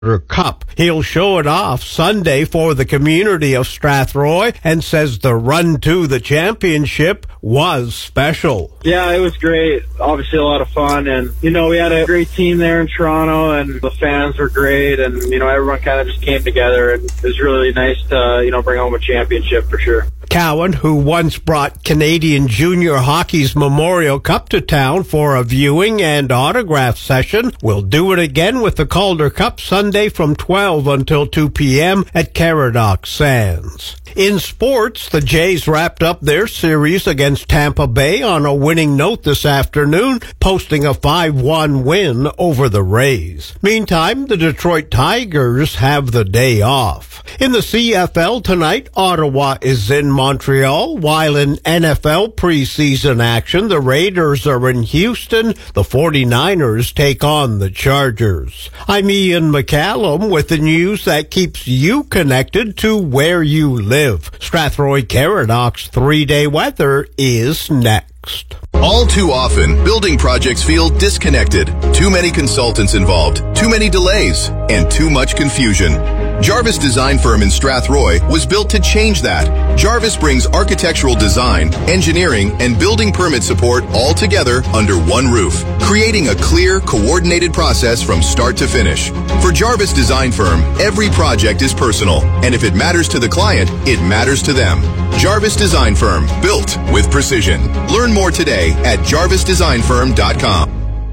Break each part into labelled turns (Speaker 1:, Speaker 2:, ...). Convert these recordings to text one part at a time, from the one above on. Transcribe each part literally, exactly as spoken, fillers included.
Speaker 1: Cup. He'll show it off Sunday for the community of Strathroy and says the run to the championship was special.
Speaker 2: Yeah, it was great. Obviously a lot of fun, and you know, we had a great team there in Toronto, and the fans were great, and you know, everyone kind of just came together, and it was really nice to, you know, bring home a championship for sure.
Speaker 1: Cowan, who once brought Canadian Junior Hockey's Memorial Cup to town for a viewing and autograph session, will do it again with the Calder Cup Sunday from twelve until two p.m. at Caradoc Sands. In sports, the Jays wrapped up their series against Tampa Bay on a winning note this afternoon, posting a five one win over the Rays. Meantime, the Detroit Tigers have the day off. In the C F L tonight, Ottawa is in Montreal, while in N F L preseason action, the Raiders are in Houston. The forty-niners take on the Chargers. I'm Ian McCallum with the news that keeps you connected to where you live. Strathroy Caradoc's three-day weather is next.
Speaker 3: All too often, building projects feel disconnected. Too many consultants involved, too many delays, and too much confusion. Jarvis Design Firm in Strathroy was built to change that. Jarvis brings architectural design, engineering, and building permit support all together under one roof, creating a clear, coordinated process from start to finish. For Jarvis Design Firm, every project is personal, and if it matters to the client, it matters to them. Jarvis Design Firm, built with precision. Learn more today at jarvis design firm dot com.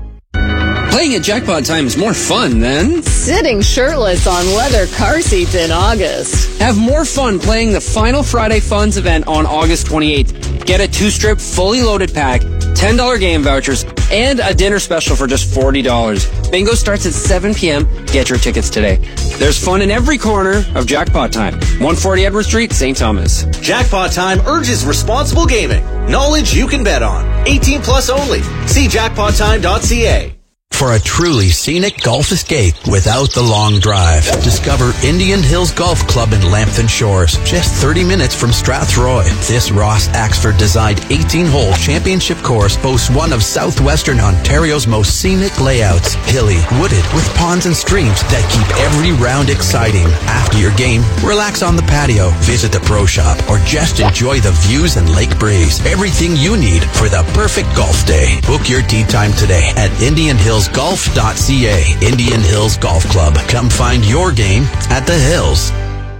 Speaker 4: Playing at Jackpot Time is more fun than
Speaker 5: sitting shirtless on leather car seats in August.
Speaker 4: Have more fun playing the final Friday Funds event on August twenty-eighth. Get a two-strip, fully loaded pack, ten dollars game vouchers, and a dinner special for just forty dollars. Bingo starts at seven p.m. Get your tickets today. There's fun in every corner of Jackpot Time. one forty Edward Street, Saint Thomas.
Speaker 6: Jackpot Time urges responsible gaming. Knowledge you can bet on. eighteen plus only. See jackpot time dot c a.
Speaker 7: For a truly scenic golf escape without the long drive, discover Indian Hills Golf Club in Lambton Shores, just thirty minutes from Strathroy. This Ross Axford-designed eighteen-hole championship course boasts one of southwestern Ontario's most scenic layouts, hilly, wooded, with ponds and streams that keep every round exciting. After your game, relax on the patio, visit the pro shop, or just enjoy the views and lake breeze. Everything you need for the perfect golf day. Book your tee time today at indian hills golf dot c a. Indian Hills Golf Club. Come find your game at the Hills.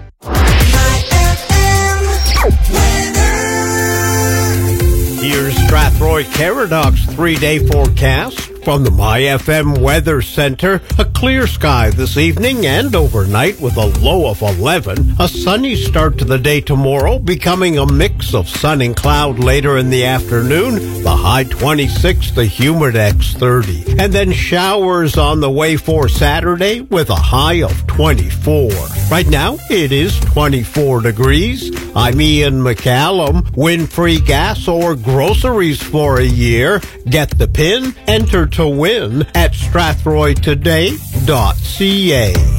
Speaker 1: Here's Strathroy Caradoc's three-day forecast from the My F M Weather Center. A clear sky this evening and overnight with a low of eleven. A sunny start to the day tomorrow, becoming a mix of sun and cloud later in the afternoon. The high twenty-six, the humid X thirty. And then showers on the way for Saturday with a high of twenty-four. Right now, it is twenty-four degrees. I'm Ian McCallum. Win free gas or groceries for a year. Get the pin. Enter to win at strathroy today dot c a.